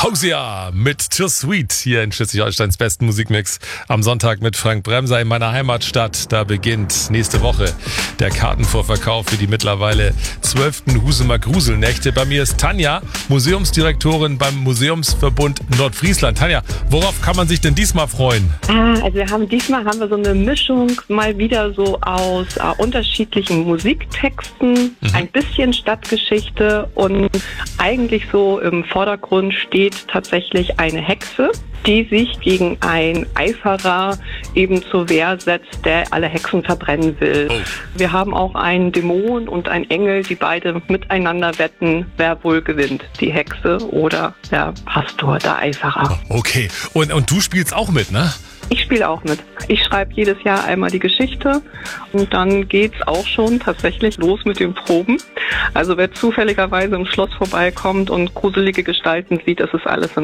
Hausia mit Too Sweet hier in Schleswig-Holsteins besten Musikmix am Sonntag mit Frank Bremser in meiner Heimatstadt. Da beginnt nächste Woche der Kartenvorverkauf für die mittlerweile 12. Husumer Gruselnächte. Bei mir ist Tanja, Museumsdirektorin beim Museumsverbund Nordfriesland. Tanja, worauf kann man sich denn diesmal freuen? Also diesmal haben wir so eine Mischung mal wieder so aus unterschiedlichen Musiktexten, ein bisschen Stadtgeschichte und eigentlich so im Vordergrund steht tatsächlich eine Hexe, die sich gegen einen Eiferer eben zur Wehr setzt, der alle Hexen verbrennen will. Oh. Wir haben auch einen Dämon und einen Engel, die beide miteinander wetten, wer wohl gewinnt, die Hexe oder der Pastor, der Eiferer. Okay, und du spielst auch mit, ne? Ich spiele auch mit. Ich schreibe jedes Jahr einmal die Geschichte und dann geht's auch schon tatsächlich los mit den Proben. Also wer zufälligerweise im Schloss vorbeikommt und gruselige Gestalten sieht, das ist alles im